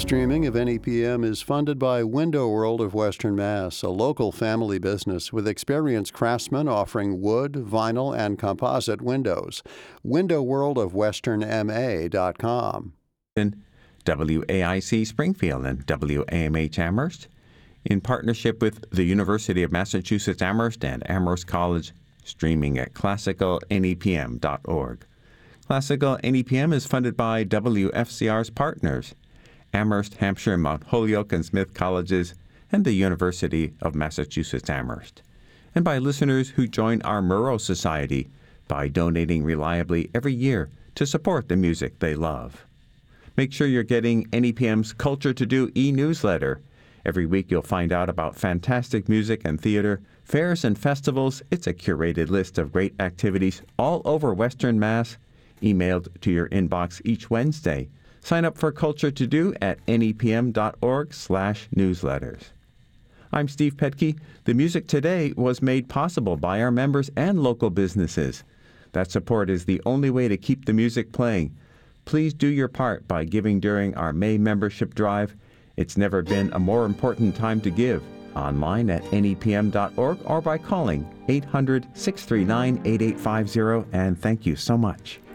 streaming of NEPM is funded by Window World of Western Mass, a local family business with experienced craftsmen offering wood, vinyl, and composite windows. WindowWorldOfWesternMA.com. WAIC Springfield and WAMH Amherst, in partnership with the University of Massachusetts Amherst and Amherst College, streaming at classicalnepm.org. Classical NEPM is funded by WFCR's partners, Amherst, Hampshire, Mount Holyoke, and Smith Colleges, and the University of Massachusetts Amherst, and by listeners who join our Murrow Society by donating reliably every year to support the music they love. Make sure you're getting NEPM's Culture to Do e-newsletter. Every week you'll find out about fantastic music and theater, fairs and festivals. It's a curated list of great activities all over Western Mass, emailed to your inbox each Wednesday. Sign up for Culture to Do at nepm.org/newsletters. I'm Steve Petke. The music today was made possible by our members and local businesses. That support is the only way to keep the music playing. Please do your part by giving during our May membership drive. It's never been a more important time to give. Online at nepm.org or by calling 800-639-8850. And thank you so much.